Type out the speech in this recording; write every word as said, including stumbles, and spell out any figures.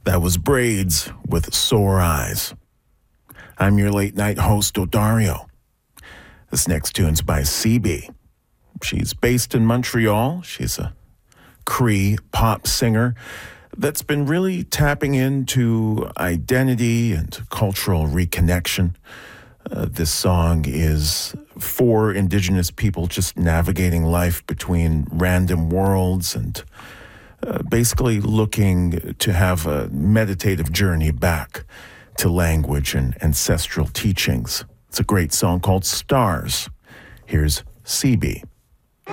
That was Braids with Sore Eyes. I'm your late night host, Odario. This next tune's by C B. She's based in Montreal. She's a Cree pop singer that's been really tapping into identity and cultural reconnection. Uh, this song is for Indigenous people just navigating life between random worlds and uh, basically looking to have a meditative journey back to language and ancestral teachings. It's a great song called Stars. Here's C B.